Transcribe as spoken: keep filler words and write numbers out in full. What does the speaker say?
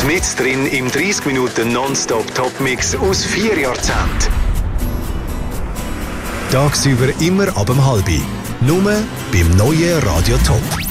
Mit drin im dreißig Minuten Nonstop-Top-Mix aus vier Jahrzehnten. Tagsüber immer ab dem halbi. Nur beim neuen Radio Top.